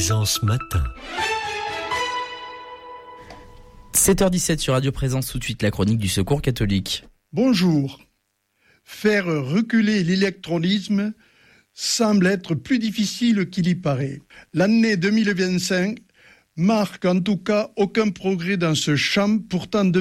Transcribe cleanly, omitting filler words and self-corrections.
Présence Matin. 7h17 sur Radio Présence, tout de suite la chronique du Secours catholique. Bonjour. Faire reculer l'électronisme semble être plus difficile qu'il y paraît. L'année 2025 marque en tout cas aucun progrès dans ce champ pourtant